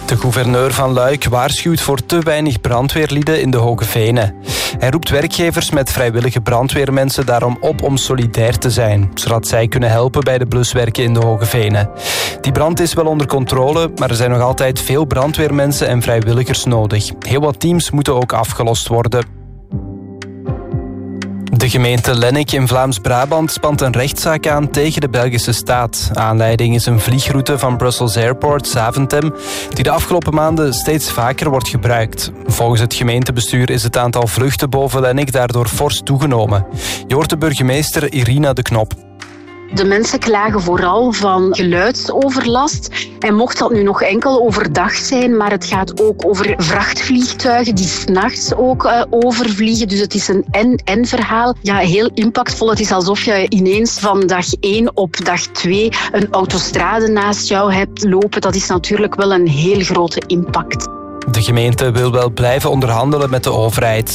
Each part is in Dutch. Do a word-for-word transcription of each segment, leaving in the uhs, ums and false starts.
De gouverneur van Luik waarschuwt voor te weinig brandweerlieden in de Hoge Venen. Hij roept werkgevers met vrijwillige brandweermensen daarom op om solidair te zijn, zodat zij kunnen helpen bij de bluswerken in de Hoge Venen. Die brand is wel onder controle, maar er zijn nog altijd veel brandweermensen en vrijwilligers nodig. Heel wat teams moeten ook afgelost worden. De gemeente Lennik in Vlaams-Brabant spant een rechtszaak aan tegen de Belgische staat. Aanleiding is een vliegroute van Brussels Airport, Zaventem, die de afgelopen maanden steeds vaker wordt gebruikt. Volgens het gemeentebestuur is het aantal vluchten boven Lennik daardoor fors toegenomen. Je hoort de burgemeester Irina de Knop. De mensen klagen vooral van geluidsoverlast. En mocht dat nu nog enkel overdag zijn, maar het gaat ook over vrachtvliegtuigen die 's nachts ook uh, overvliegen. Dus het is een en-en verhaal. Ja, heel impactvol. Het is alsof je ineens van dag één op dag twee een autostrade naast jou hebt lopen. Dat is natuurlijk wel een heel grote impact. De gemeente wil wel blijven onderhandelen met de overheid.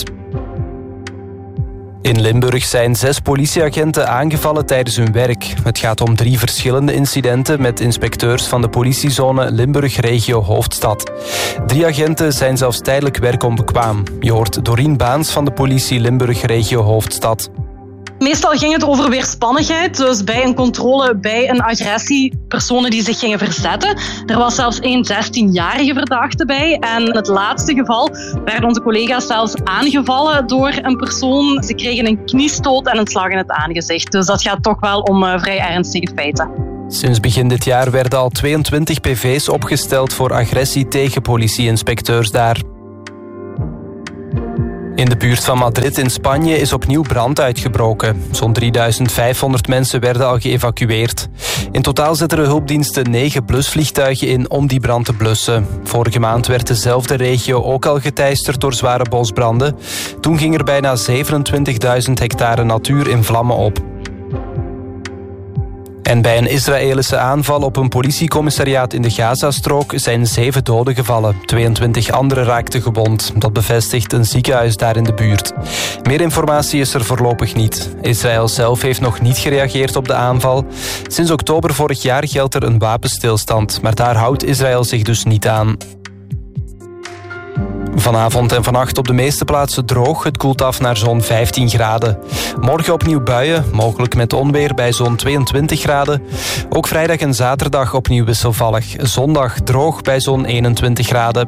In Limburg zijn zes politieagenten aangevallen tijdens hun werk. Het gaat om drie verschillende incidenten met inspecteurs van de politiezone Limburg Regio Hoofdstad. Drie agenten zijn zelfs tijdelijk werkonbekwaam. Je hoort Dorien Baans van de politie Limburg Regio Hoofdstad. Meestal ging het over weerspannigheid, dus bij een controle, bij een agressie, personen die zich gingen verzetten. Er was zelfs één zestienjarige verdachte bij. En in het laatste geval werden onze collega's zelfs aangevallen door een persoon. Ze kregen een kniestoot en een slag in het aangezicht. Dus dat gaat toch wel om uh, vrij ernstige feiten. Sinds begin dit jaar werden al tweeëntwintig P V's opgesteld voor agressie tegen politieinspecteurs daar. In de buurt van Madrid in Spanje is opnieuw brand uitgebroken. Zo'n drieduizend vijfhonderd mensen werden al geëvacueerd. In totaal zetten de hulpdiensten negen blusvliegtuigen in om die brand te blussen. Vorige maand werd dezelfde regio ook al geteisterd door zware bosbranden. Toen ging er bijna zevenentwintigduizend hectare natuur in vlammen op. En bij een Israëlische aanval op een politiecommissariaat in de Gazastrook zijn zeven doden gevallen. tweeëntwintig anderen raakten gewond. Dat bevestigt een ziekenhuis daar in de buurt. Meer informatie is er voorlopig niet. Israël zelf heeft nog niet gereageerd op de aanval. Sinds oktober vorig jaar geldt er een wapenstilstand, maar daar houdt Israël zich dus niet aan. Vanavond en vannacht op de meeste plaatsen droog. Het koelt af naar zo'n vijftien graden. Morgen opnieuw buien, mogelijk met onweer bij zo'n tweeëntwintig graden. Ook vrijdag en zaterdag opnieuw wisselvallig. Zondag droog bij zo'n eenentwintig graden.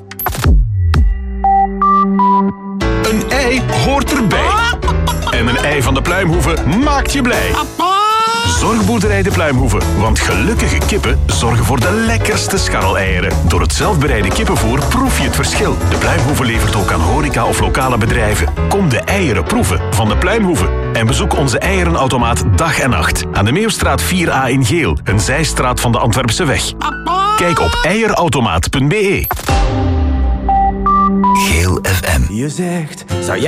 Een ei hoort erbij. En een ei van de Pluimhoeve maakt je blij. Zorgboerderij de Pluimhoeve, want gelukkige kippen zorgen voor de lekkerste scharreleieren. Door het zelfbereide kippenvoer proef je het verschil. De Pluimhoeve levert ook aan horeca of lokale bedrijven. Kom de eieren proeven van de Pluimhoeve. En bezoek onze eierenautomaat dag en nacht. Aan de Meeuwstraat vier A in Geel, een zijstraat van de Antwerpse weg. Kijk op eierautomaat punt be. Geel F M. Je zegt, zou jij